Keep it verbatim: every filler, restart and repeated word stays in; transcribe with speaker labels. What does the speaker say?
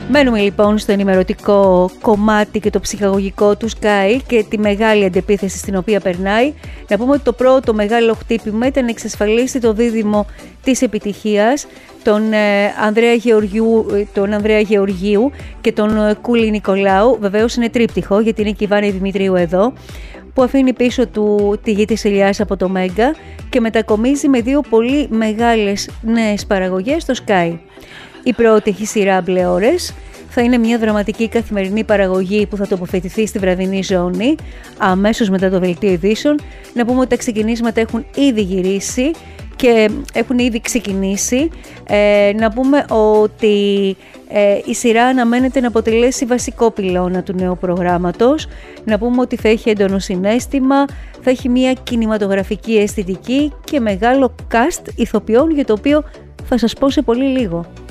Speaker 1: Μένουμε λοιπόν στο ενημερωτικό κομμάτι και το ψυχαγωγικό του Sky και τη μεγάλη αντεπίθεση στην οποία περνάει. Να πούμε ότι το πρώτο μεγάλο χτύπημα ήταν να εξασφαλίσει το δίδυμο της επιτυχίας, τον, ε, Ανδρέα Γεωργιού, τον Ανδρέα Γεωργίου και τον ε, Κούλη Νικολάου. Βεβαίως είναι τρίπτυχο, γιατί είναι και η Βάνη Δημητρίου εδώ, που αφήνει πίσω του τη γη της Ηλιάς από το Μέγκα και μετακομίζει με δύο πολύ μεγάλες νέες παραγωγές στο Sky. Η πρώτη έχει σειρά μπλε ώρες. Θα είναι μια δραματική καθημερινή παραγωγή που θα τοποθετηθεί στη βραδινή ζώνη αμέσως μετά το δελτίο ειδήσεων. Να πούμε ότι τα ξεκινήσματα έχουν ήδη γυρίσει και έχουν ήδη ξεκινήσει. Ε, να πούμε ότι ε, η σειρά αναμένεται να αποτελέσει βασικό πυλώνα του νέου προγράμματος. Να πούμε ότι θα έχει έντονο συναίσθημα, θα έχει μια κινηματογραφική αισθητική και μεγάλο cast ηθοποιών, για το οποίο θα σας πω σε πολύ λίγο.